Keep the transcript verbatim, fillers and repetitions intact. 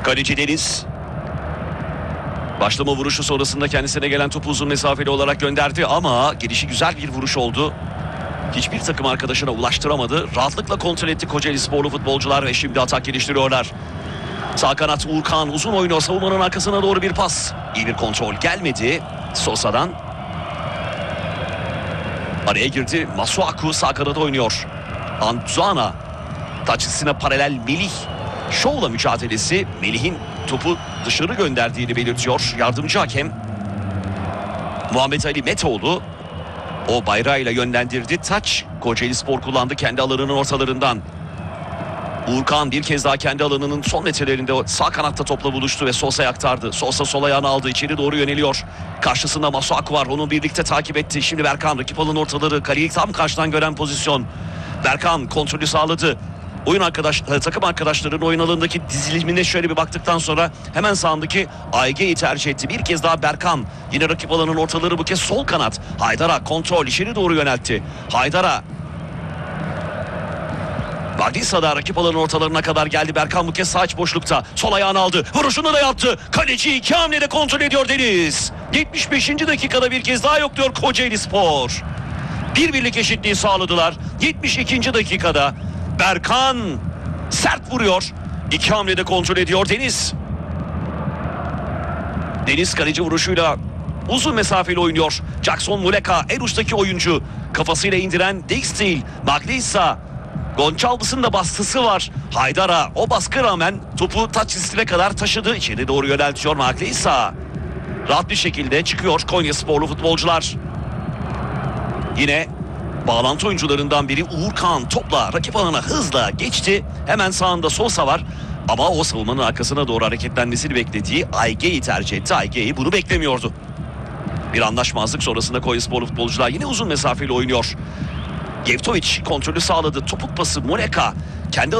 Kaleci Deniz. Başlama vuruşu sonrasında kendisine gelen topu uzun mesafeli olarak gönderdi ama gelişi güzel bir vuruş oldu. Hiçbir takım arkadaşına ulaştıramadı. Rahatlıkla kontrol etti Kocaelisporlu futbolcular ve şimdi atak geliştiriyorlar. Sağ kanat Uğurkan uzun oynuyor, savunmanın arkasına doğru bir pas. İyi bir kontrol gelmedi Sosa'dan. Araya girdi Masuaku, sağ kanada oynuyor. Antuana taçısına paralel Melih. Şovla mücadelesi Melih'in topu dışarı gönderdiğini belirtiyor yardımcı hakem. Muhammed Ali Metoğlu o bayrağıyla yönlendirdi. Taç Kocaelispor kullandı kendi alanının ortalarından. Uğurkan bir kez daha kendi alanının son metrelerinde sağ kanatta topla buluştu ve Sosa'ya aktardı. Sosa sol ayağını aldı, içeri doğru yöneliyor. Karşısında Masuaku var, onu birlikte takip etti. Şimdi Berkan rakip alanın ortaları, kaleyi tam karşıdan gören pozisyon. Berkan kontrolü sağladı. Oyun arkadaş, takım arkadaşlarının oyun alanındaki dizilimine şöyle bir baktıktan sonra hemen sağındaki Ayge'yi tercih etti. Bir kez daha Berkan, yine rakip alanın ortaları, bu kez sol kanat. Haydar'a kontrol, içeri doğru yöneltti. Haydar'a. Bagdisa da rakip alanın ortalarına kadar geldi. Berkan bu kez sağ iç boşlukta. Sol ayağını aldı. Vuruşunu da yaptı. Kaleci iki hamlede kontrol ediyor Deniz. yetmiş beşinci dakikada bir kez daha yokluyor Kocaelispor. Bir birlik eşitliği sağladılar. yetmiş ikinci dakikada Berkan sert vuruyor. İki hamlede kontrol ediyor Deniz. Deniz kaleci vuruşuyla uzun mesafeli oynuyor. Jackson Muleka en uçtaki oyuncu. Kafasıyla indiren Dixtil. Maglisa. Gonçalves'in de baskısı var. Haydar'a o baskı rağmen topu taç çizgisine kadar taşıdı. İçeri doğru yöneltiyor Maglisa. Rahat bir şekilde çıkıyor Konyasporlu futbolcular. Yine bağlantı oyuncularından biri Uğurkan topla rakip alana hızla geçti. Hemen sağında Sosa var. Ama o savunmanın arkasına doğru hareketlenmesini beklediği Ayge'yi tercih etti. Ayge'yi bunu beklemiyordu. Bir anlaşmazlık sonrasında Konyasporlu futbolcular yine uzun mesafeli oynuyor. Yevtovic kontrolü sağladı. Topuk pası Muleka kendi